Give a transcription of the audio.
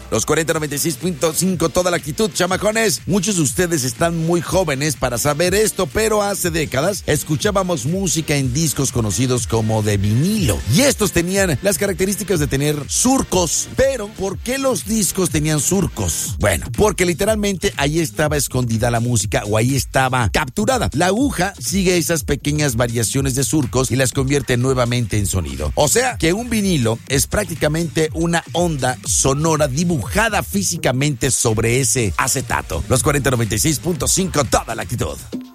Los 4096.5, toda la actitud, chamacones. Muchos de ustedes están muy jóvenes para saber esto, pero hace décadas escuchábamos música en discos conocidos como de vinilo. Y estos tenían las características de tener surcos. Pero, ¿por qué los discos tenían surcos? Bueno, porque literalmente ahí estaba escondida la música o ahí estaba capturada. La aguja sigue esas pequeñas variaciones de surcos y las convierte nuevamente en sonido. O sea que un vinilo es prácticamente una onda sonora dibujada físicamente sobre ese acetato. Los 4096.5, toda la actitud.